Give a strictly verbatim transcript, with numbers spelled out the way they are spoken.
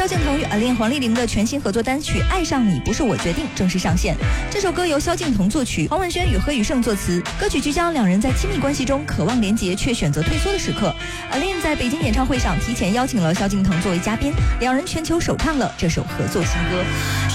萧敬腾与 Alin 黄丽玲的全新合作单曲《爱上你不是我决定》正式上线。这首歌由萧敬腾作曲，黄文轩与何宇胜作词。歌曲聚焦两人在亲密关系中渴望连结却选择退缩的时刻。Alin 在北京演唱会上提前邀请了萧敬腾作为嘉宾，两人全球首唱了这首合作新歌。